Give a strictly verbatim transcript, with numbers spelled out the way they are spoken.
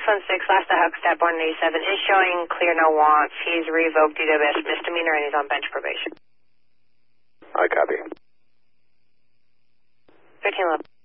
one six, last I hook, step one eighty-seven, is showing clear no wants. He's revoked D W S misdemeanor and he's on bench probation. I copy. thirteen eleven.